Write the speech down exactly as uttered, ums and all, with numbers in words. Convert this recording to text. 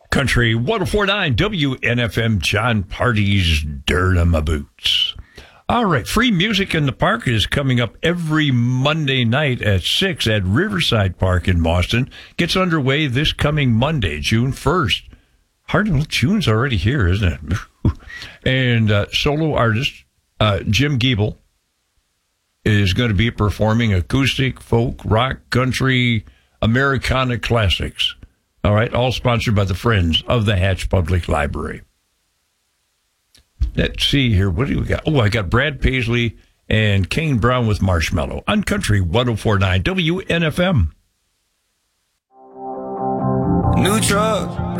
Country one oh four point nine W N F M, John Party's Dirt on My Boots. All right, Free Music in the Park is coming up every Monday night at six at Riverside Park in Boston. Gets underway this coming Monday, June first. Hard to believe June's already here, isn't it? And uh, solo artist uh, Jim Giebel is going to be performing acoustic, folk, rock, country, Americana classics. All right, all sponsored by the Friends of the Hatch Public Library. Let's see here. What do we got? Oh, I got Brad Paisley and Kane Brown with Marshmallow on Country one oh four point nine W N F M. New truck.